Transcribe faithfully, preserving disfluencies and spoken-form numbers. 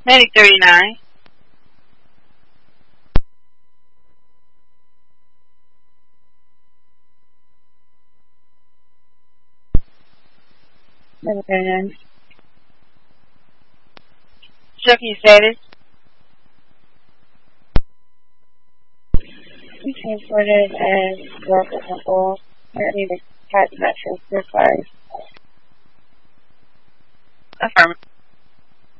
Medic thirty-nine. Medic thirty-nine. Checking status. We transported as local temple. I need to catch that transfer five. Affirmative.